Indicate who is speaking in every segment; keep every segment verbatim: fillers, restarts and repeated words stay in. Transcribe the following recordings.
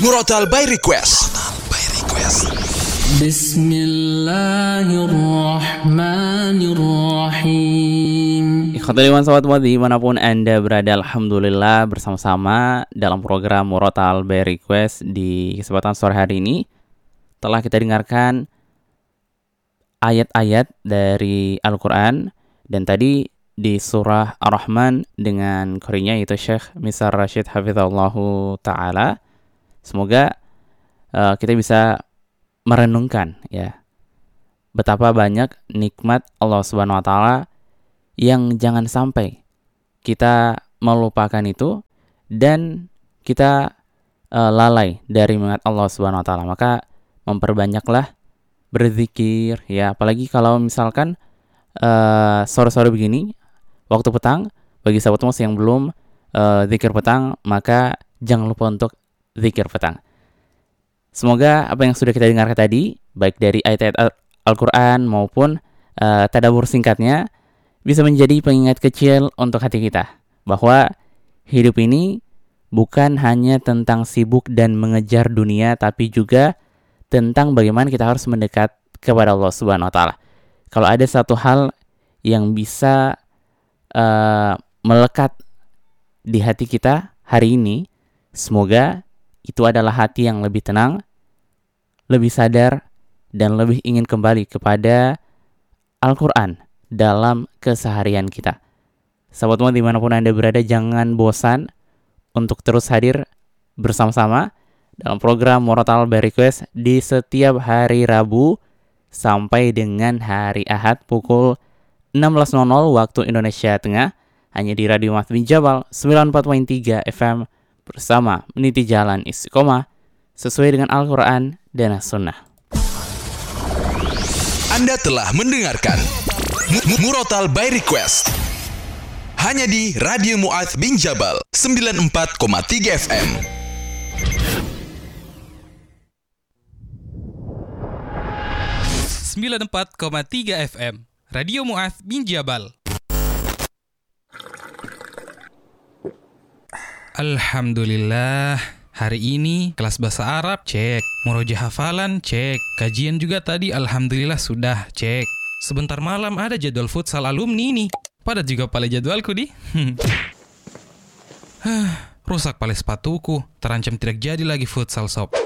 Speaker 1: Murotal by Request. Murotal by Request.
Speaker 2: Bismillahirrahmanirrahim. Ikhwatul iman sahabat Muat dimanapun Anda berada, alhamdulillah bersama-sama dalam program Murotal by Request. Di kesempatan sore hari ini telah kita dengarkan ayat-ayat dari Al-Quran, dan tadi di surah Ar-Rahman dengan qorinya yaitu Syekh Misar Rashid hafizallahu ta'ala. Semoga uh, kita bisa merenungkan ya betapa banyak nikmat Allah Subhanahu wa taala yang jangan sampai kita melupakan itu dan kita uh, lalai dari mengingat Allah Subhanahu wa taala. Maka memperbanyaklah berzikir ya, apalagi kalau misalkan uh, sore-sore begini waktu petang, bagi sahabat Mus yang belum uh, zikir petang, maka jangan lupa untuk zikir petang. Semoga apa yang sudah kita dengarkan tadi, baik dari ayat-ayat Al-Quran maupun uh, tadabbur singkatnya, bisa menjadi pengingat kecil untuk hati kita, bahwa hidup ini bukan hanya tentang sibuk dan mengejar dunia, tapi juga tentang bagaimana kita harus mendekat kepada Allah Subhanahu wa taala. Kalau ada satu hal yang bisa uh, melekat di hati kita hari ini, semoga itu adalah hati yang lebih tenang, lebih sadar, dan lebih ingin kembali kepada Al-Quran dalam keseharian kita. Sahabat Muat dimanapun Anda berada, jangan bosan untuk terus hadir bersama-sama dalam program Murotal by Request di setiap hari Rabu sampai dengan hari Ahad pukul enam belas waktu Indonesia Tengah, hanya di Radio Mu'adz bin Jabal sembilan puluh empat koma tiga F M bersama meniti jalan istiqomah sesuai dengan Al-Quran dan As-Sunnah.
Speaker 1: Anda telah mendengarkan Murotal by Request hanya di Radio Mu'adz bin Jabal sembilan puluh empat koma tiga F M.
Speaker 3: sembilan puluh empat koma tiga F M Radio Mu'adz bin Jabal. Alhamdulillah, hari ini kelas bahasa Arab cek, murojaah hafalan cek, kajian juga tadi alhamdulillah sudah cek. Sebentar malam ada jadwal futsal alumni nih. Padat juga pale jadwalku di. Rusak pale sepatuku, terancam tidak jadi lagi futsal sob.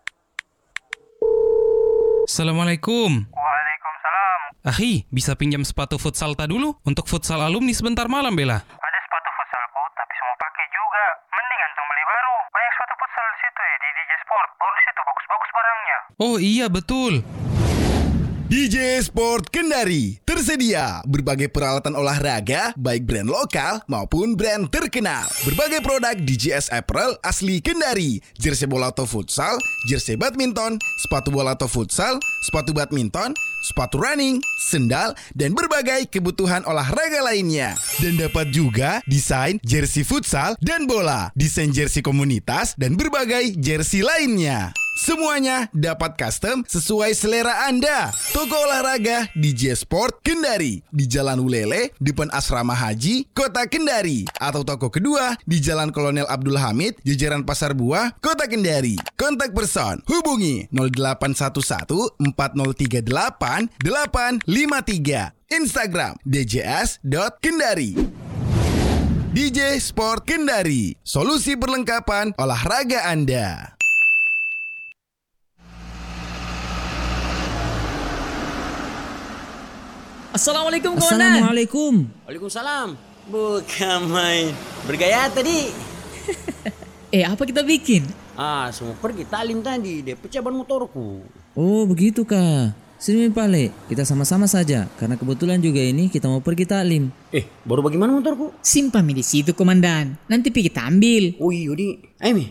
Speaker 3: Assalamualaikum.
Speaker 4: Waalaikumsalam.
Speaker 3: Akhi, bisa pinjam sepatu futsal ta dulu untuk futsal alumni sebentar malam bela?
Speaker 4: Ada sepatu futsalku, tapi semua pakai juga. Mending antum beli baru. Banyak sepatu futsal di situ ya, di D J Sport. Bagus itu, bagus-bagus barangnya.
Speaker 3: Oh iya betul.
Speaker 5: D J Sport Kendari tersedia berbagai peralatan olahraga baik brand lokal maupun brand terkenal. Berbagai produk D J S apparel asli Kendari, jersey bola atau futsal, jersey badminton, sepatu bola atau futsal, sepatu badminton, sepatu running, sendal, dan berbagai kebutuhan olahraga lainnya. Dan dapat juga desain jersey futsal dan bola, desain jersey komunitas, dan berbagai jersey lainnya. Semuanya dapat custom sesuai selera Anda. Toko olahraga D J Sport Kendari di Jalan Ulele, depan Asrama Haji, Kota Kendari. Atau toko kedua di Jalan Kolonel Abdul Hamid, jajaran Pasar Buah, Kota Kendari. Kontak person hubungi nol delapan satu satu empat nol tiga delapan delapan lima tiga. Instagram d j s dot kendari. D J Sport Kendari, solusi perlengkapan olahraga Anda.
Speaker 6: Assalamualaikum kawan.
Speaker 7: Assalamualaikum.
Speaker 8: Waalaikumsalam. Bukan main. Bergaya tadi.
Speaker 6: Eh, apa kita bikin?
Speaker 8: Ah, semua pergi talim tadi. Dia pecah ban motorku.
Speaker 7: Oh, begitu kah? Sini Pale, kita sama-sama saja. Karena kebetulan juga ini kita mau pergi taklim.
Speaker 8: Eh, baru bagaimana motorku?
Speaker 6: Simpan mi di situ komandan. Nanti pergi kita ambil.
Speaker 8: Oh iya, di. Ayo mi.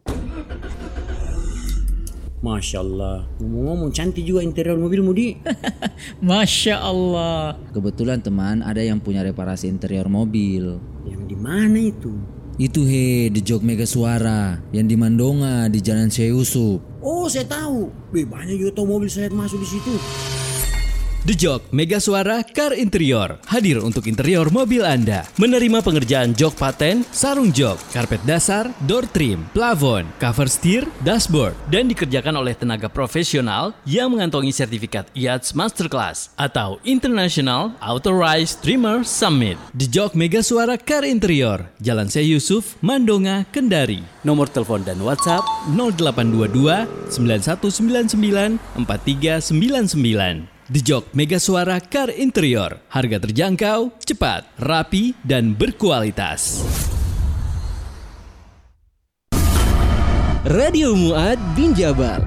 Speaker 8: Masya Allah, ngomong-ngomong cantik juga interior mobilmu di.
Speaker 6: Masya Allah.
Speaker 7: Kebetulan teman ada yang punya reparasi interior mobil.
Speaker 8: Yang di mana itu?
Speaker 7: Itu he, di Jog Mega Suara, yang di Mandonga, di Jalan Syekh Yusuf.
Speaker 8: Oh, saya tahu. Be, banyak juga tahu mobil saya masuk di situ.
Speaker 9: The Jok Mega Suara Car Interior hadir untuk interior mobil Anda. Menerima pengerjaan jok paten, sarung jok, karpet dasar, door trim, plafon, cover steer, dashboard, dan dikerjakan oleh tenaga profesional yang mengantongi sertifikat I A T S Masterclass atau International Authorized Trimmer Summit. The Jok Mega Suara Car Interior, Jalan Syekh Yusuf, Mandonga, Kendari. Nomor telepon dan WhatsApp nol delapan dua dua sembilan satu sembilan sembilan empat tiga sembilan sembilan. The Jok Mega Suara Car Interior. Harga terjangkau, cepat, rapi, dan berkualitas. Radio Mu'ad bin Jabal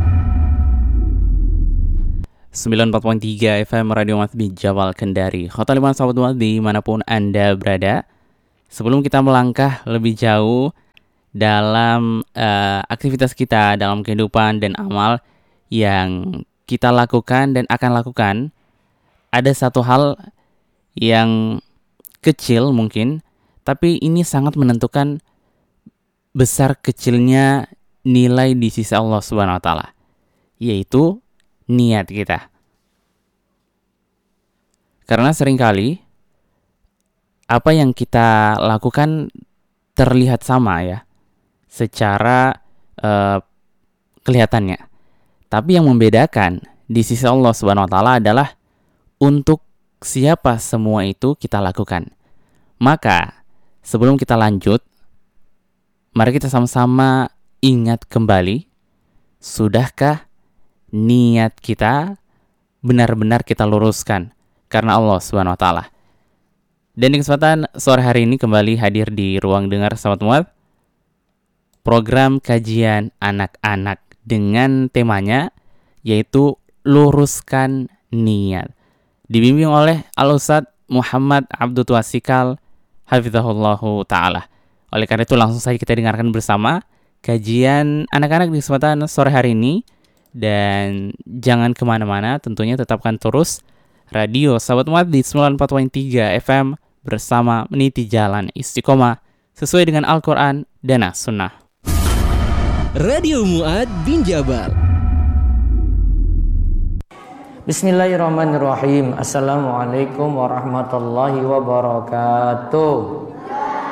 Speaker 2: sembilan puluh empat koma tiga F M Radio Mu'ad bin Jabal Kendari. Khotimah sahabat Mu'ad dimanapun Anda berada. Sebelum kita melangkah lebih jauh dalam uh, aktivitas kita, dalam kehidupan dan amal yang kita lakukan dan akan lakukan, ada satu hal yang kecil mungkin, tapi ini sangat menentukan besar kecilnya nilai di sisi Allah Subhanahu wa taala, yaitu niat kita. Karena seringkali apa yang kita lakukan terlihat sama ya, secara uh, kelihatannya. Tapi yang membedakan di sisi Allah Subhanahu wa taala adalah untuk siapa semua itu kita lakukan. Maka, sebelum kita lanjut, mari kita sama-sama ingat kembali, sudahkah niat kita benar-benar kita luruskan karena Allah Subhanahu wa taala. Dan di kesempatan sore hari ini kembali hadir di ruang dengar sahabat Mu'ad, program kajian anak-anak dengan temanya yaitu luruskan niat. Dibimbing oleh Al-Ustadz Muhammad Abdul Twasikal hafizahullahu ta'ala. Oleh karena itu langsung saja kita dengarkan bersama kajian anak-anak di kesempatan sore hari ini. Dan jangan kemana-mana, tentunya tetapkan terus radio Sahabat Mu'ad di sembilan puluh empat koma tiga F M bersama meniti jalan istiqomah sesuai dengan Al-Quran dan As-Sunnah.
Speaker 9: Radio Mu'ad bin Jabal.
Speaker 10: Bismillahirrahmanirrahim. Assalamualaikum warahmatullahi wabarakatuh.